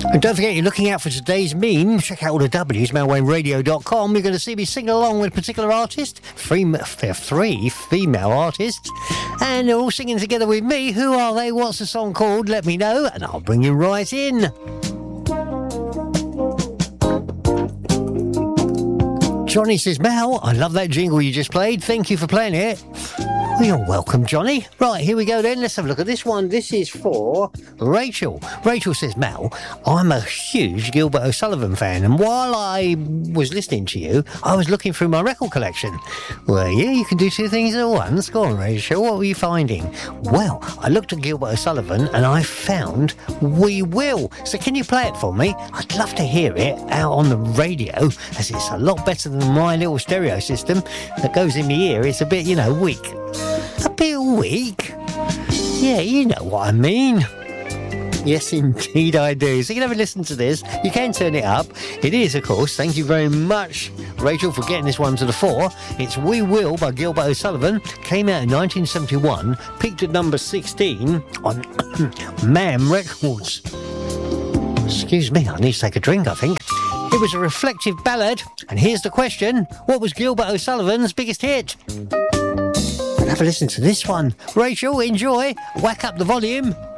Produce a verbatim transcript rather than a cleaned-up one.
And don't forget, you're looking out for today's meme. Check out all the W's, mailway radio dot com. You're going to see me singing along with a particular artist. Three, three female artists. And they're all singing together with me. Who are they? What's the song called? Let me know, and I'll bring you right in. Johnny says, Mel, I love that jingle you just played. Thank you for playing it. Well, you're welcome, Johnny. Right, here we go then. Let's have a look at this one. This is for Rachel. Rachel says, Mel, I'm a huge Gilbert O'Sullivan fan, and while I was listening to you, I was looking through my record collection. Well, yeah, you can do two things at once. Go on, Rachel. What were you finding? Well, I looked at Gilbert O'Sullivan, and I found We Will. So can you play it for me? I'd love to hear it out on the radio, as it's a lot better than my little stereo system that goes in my ear. It's a bit, you know, weak. A bit weak? Yeah, you know what I mean. Yes, indeed I do. So you can have a listen to this. You can turn it up. It is, of course. Thank you very much, Rachel, for getting this one to the fore. It's We Will by Gilbert O'Sullivan. Came out in nineteen seventy-one. Peaked at number sixteen on Mam Records. Excuse me, I need to take a drink, I think. It was a reflective ballad. And here's the question. What was Gilbert O'Sullivan's biggest hit? Have a listen to this one. Rachel, enjoy. Whack up the volume.